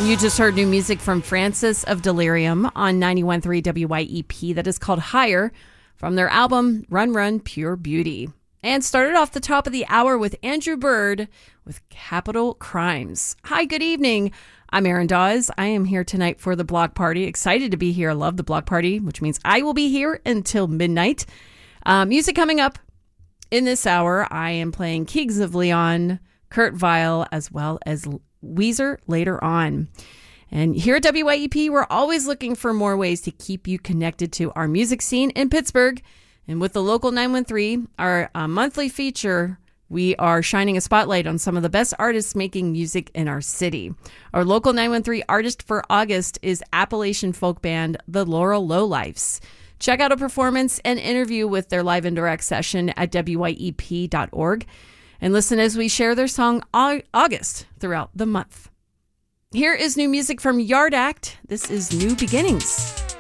You just heard new music from Francis of Delirium on 91.3 WYEP that is called Higher from their album Run Run Pure Beauty. And started off the top of the hour with Andrew Bird with Capital Crimes. Hi, good evening. I'm Erin Dawes. I am here tonight for the Block Party. Excited to be here. I love the Block Party, which means I will be here until midnight. Music coming up in this hour. I am playing Kings of Leon, Kurt Vile, as well as Weezer later on. And here at WYEP, we're always looking for more ways to keep you connected to our music scene in Pittsburgh. And with the Local 913, our monthly feature, we are shining a spotlight on some of the best artists making music in our city. Our Local 913 artist for August is Appalachian folk band The Laurel Lowlifes. Check out a performance and interview with their live and direct session at wyep.org. And listen as we share their song August throughout the month. Here is new music from Yard Act. This is New Beginnings.